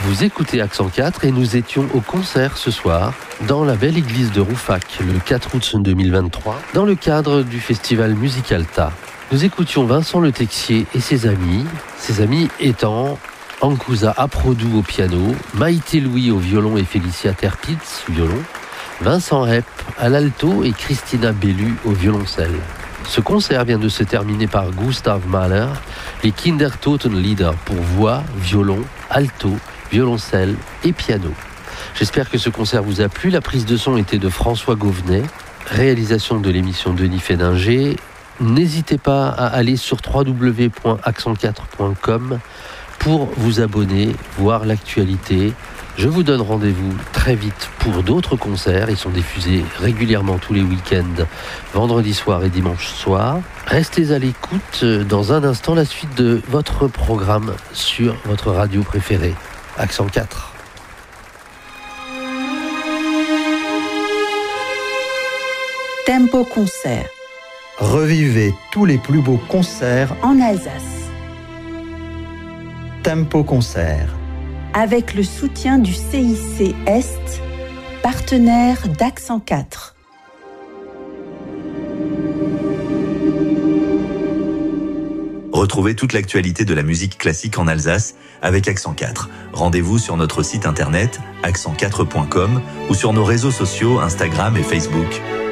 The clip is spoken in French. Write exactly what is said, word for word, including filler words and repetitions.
Vous écoutez Accent quatre et nous étions au concert ce soir dans la belle église de Rouffach le quatre août deux mille vingt-trois dans le cadre du festival Musicalta. Nous écoutions Vincent Le Texier et ses amis, ses amis étant Ankouza Aprodou au piano, Maïté Louis au violon et Félicia Terpitz au violon, Vincent Hepp à l'alto et Christina Bellu au violoncelle. Ce concert vient de se terminer par Gustav Mahler, les Kindertotenlieder pour voix, violon, alto, violoncelle et piano. J'espère que ce concert vous a plu. La prise de son était de François Gauvenet, réalisation de l'émission Denis Fédinger. N'hésitez pas à aller sur w w w point accent quatre point com pour vous abonner, voir l'actualité. Je vous donne rendez-vous très vite pour d'autres concerts. Ils sont diffusés régulièrement tous les week-ends, vendredi soir et dimanche soir. Restez à l'écoute. Dans un instant, la suite de votre programme sur votre radio préférée, Accent quatre. Tempo Concert. Revivez tous les plus beaux concerts en Alsace. Tempo Concert. Avec le soutien du C I C Est, partenaire d'Accent quatre. Retrouvez toute l'actualité de la musique classique en Alsace avec Accent quatre. Rendez-vous sur notre site internet accent quatre point com ou sur nos réseaux sociaux Instagram et Facebook.